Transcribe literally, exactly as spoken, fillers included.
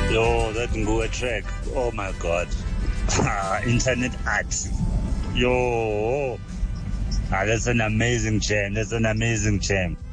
Yo, that Ngua track. Oh my god. Internet art. Yo. Ah, that's an amazing jam. That's an amazing jam.